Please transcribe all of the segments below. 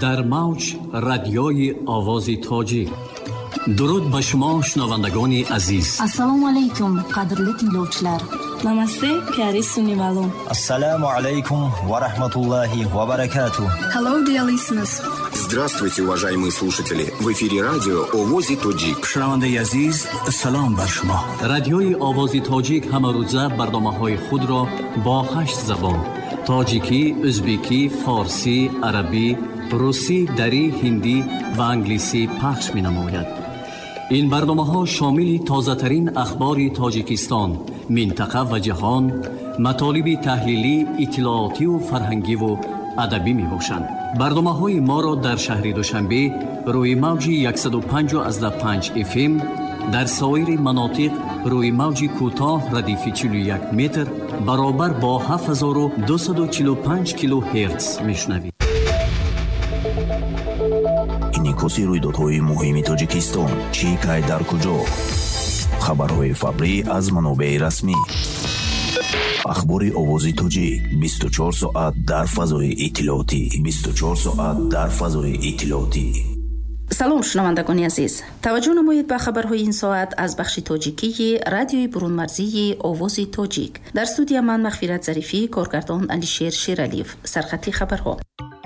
در موج رادیوی آواز تاجیک. درود به شما شنوندگان عزیز. Assalomu alaykum qadrli tinglovchilar. Namaste, pyari sunni malum. Assalomu alaykum wa rahmatullahi wa barakatuh. Hello, dear listeners. Здравствуйте, уважаемые слушатели. В эфире радио «Овози Тоджик». شنونده عزیز، سلام بر شما. رادیوی آواز تاجیک همه روزه برنامه‌های خود را با 8 زبان: تاجیکی، ازبکی، فارسی، عربی، روسی، دری، هندی و انگلیسی پخش می‌نماید. این برنامه‌ها شامل تازه‌ترین اخبار تاجیکستان، منطقه و جهان، مطالب تحلیلی، اطلاعاتی و فرهنگی و ادبی میباشند. برنامه‌های ما را در شهر دوشنبه روی موج 105.5 FM، در سایر مناطق روی موج کوتاه ردیف 41 متر برابر با 7245 کیلوهرتز میشنوید. اینکوسی رویدادهای مهم تاجیکستان چی کای در کجا؟ خبرهای فوری از منابع رسمی. اخبار آواز تاجیک 24 ساعت در فضای اطلاعاتی. 24 ساعت در فضای اطلاعاتی. سلام شنوندگان عزیز، توجه نمایید به خبرهای این ساعت از بخش تاجیکی رادیوی برون مرزی آواز تاجیک. در استودیو من مغفرت ظریفی، کارگردان علیشیر شیرالیف. سرخطی خبرها.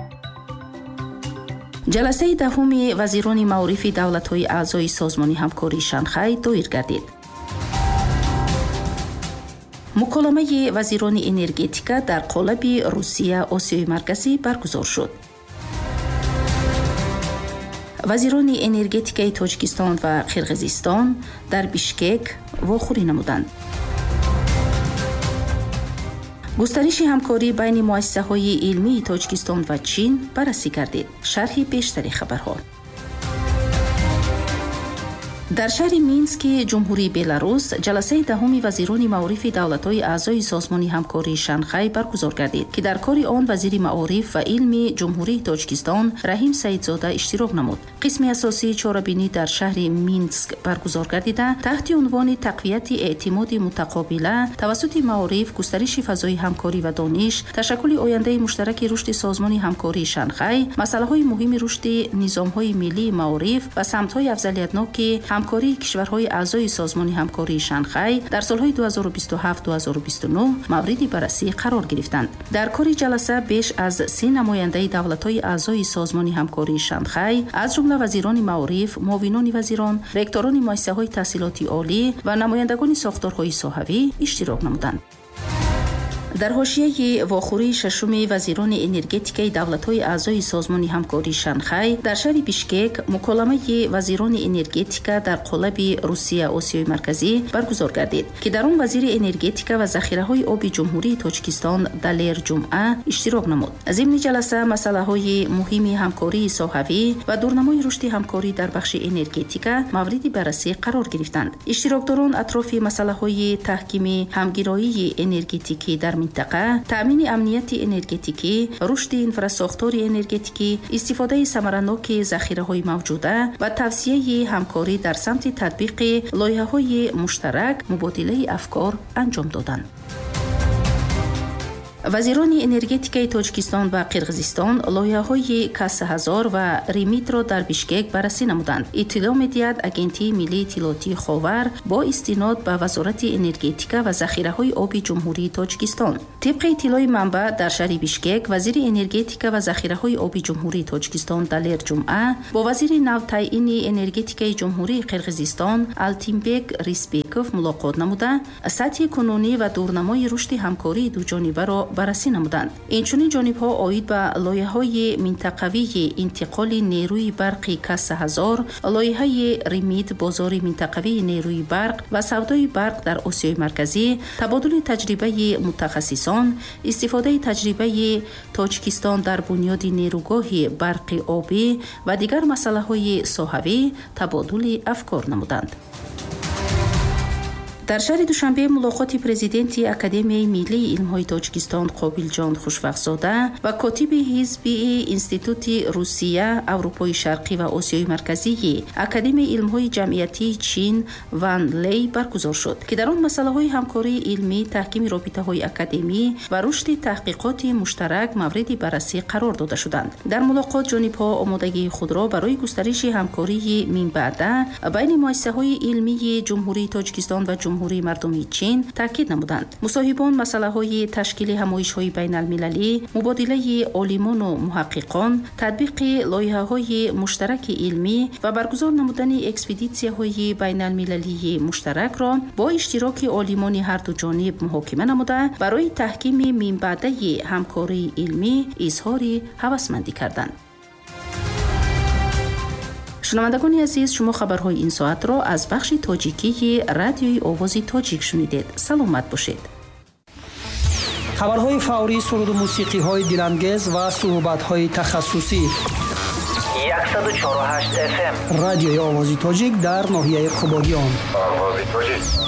جلسه دهم وزیران معارف دولت‌های اعضای سازمان همکاری شانگهای دایر گردید. مکالمه وزیران انرژتیکا در قالب روسیه آسیای مرکزی برگزار شد. وزیران انرژتیکای تاجیکستان و قرقیزستان در بیشکک واخوری نمودند. گسترش همکاری بین مؤسسه‌های علمی تاجیکستان و چین بررسی گردید. شرح بیشتری خبرها. در شهر مینسک جمهوری بلاروس جلسه دهم وزیران معارف دولت‌های اعضای سازمان همکاری شانگهای برگزار گردید که در کار آن وزیر معارف و علم جمهوری تاجیکستان رحیم سعیدزاده اشتراک نمود. قسم اساسی چهاربینی در شهر مینسک برگزار گردیده تحت عنوان تقویت اعتماد متقابل توسط معارف، گسترش فضای همکاری و دانش، تشکل آینده مشترک رشد سازمان همکاری شانگهای، مسائل مهم رشد نظام‌های ملی معارف و سمت‌های افضلیت‌ناک همکاری کشورهای اعضای سازمان همکاری شانگهای در سالهای 2027-2029 مورد بررسی قرار گرفتند. در کار جلسه بیش از 30 نماینده دولت‌های اعضای سازمان همکاری شانگهای از جمله وزیران معارف، معاونان وزیران، رکتوران مؤسسه‌های تحصیلاتی عالی و نمایندگان ساختارهای ساحوی اشتراک نمودند. در حاشیه واخوری ششم وزیران انرژتیکای دولت‌های اعضای سازمان همکاری شانگهای در شهر بیشکک مکالمه وزیران انرژتیکا در قالب روسیه آسیای مرکزی برگزار گردید که در آن وزیر انرژتیکا و ذخیره‌های آب جمهوری تاجیکستان دلیر جمعه اشتراک نمود. ضمن جلسه مسائل‌های مهم همکاری ساحوی و دورنمای رشد همکاری در بخش انرژتیکا مورد بررسی قرار گرفتند. اشتراکداران اطراف مسائل‌های تحکیم همگرایی انرژتیکی در منطقه، تأمین امنیت انرژتیکی، رشد انفراستراکچور انرژتیکی، استفاده ثمرناک ذخیره‌های موجوده و توسعه همکاری در سمت تطبیق لایحه‌های مشترک مبادله افکار انجام دادند. وزیران انرژتیکای تاجیکستان و قرقیزستان لایحه‌های کاس هزار و ریمیت را در بیشکک بررسی نمودند. اطلاع می‌دهد اگنتی ملی اطلاعاتی خاور با استناد به وزارت انرژتیکا و ذخیره‌های آب جمهوری تاجیکستان. طبق اطلاع منبع در شهر بیشکک وزیر انرژتیکا و ذخیره‌های آب جمهوری تاجیکستان دلیر جمعه با وزیر نوتعیین انرژتیکای جمهوری قرقیزستان التیمبک ریسبیکوف ملاقات نموده سطح کنونی و دورنمای رشد همکاری دو جانبه را بررسی نمودند. اینچنین جانب‌ها آید به لایحه‌های منطقوی انتقال نیروی برق کاس هزار، لایحه ریمیت بازار منطقوی نیروی برق و سودای برق در آسیای مرکزی، تبادل تجربه متخصصان، استفاده تجربه تاجیکستان در بنیاد نیروگاه برق آبی و دیگر مسائل‌های ساحوی تبادل افکار نمودند. در شهر دوشنبه ملاقات پرزیدنت اکادمی ملی علم‌های تاجیکستان قابلجان خوشوقت‌زاده و کاتب حزب انستیتوت روسیه، اروپای شرقی و آسیای مرکزی اکادمی علم‌های جمعیتی چین وان لی برگزار شد که در آن مسائل همکاری علمی، تحکیم رابطه‌های اکادمی و رشد تحقیقات مشترک مورد بررسی قرار داده شدند. در ملاقات جانب‌ها آمادگی خود را برای گسترش همکاری من بعد بین مؤسسه‌های علمی جمهوری تاجیکستان و جمهوری مردمی چین تاکید نمودند. مصاحبان مسائل تشکیل همایش‌های بین‌المللی، مبادله عالمان و محققان، تطبیق لایحه‌های مشترک علمی و برگزار نمودن اکسپدیسی‌های بین‌المللی مشترک را با اشتراک عالمان هر دو جانب محاکمه نموده برای تحکیم من بعده همکاری علمی اظهار هوسمندی کردند. شنوندگان عزیز، شما خبرهای این ساعت را از بخش تاجیکی رادیوی آواز تاجیک شنیدید. سلامت باشید. خبرهای فوری، سرود و موسیقی‌های دلانگیز و صحبت‌های تخصصی. 104.8 FM رادیوی آواز تاجیک در ناحیه قبادیان.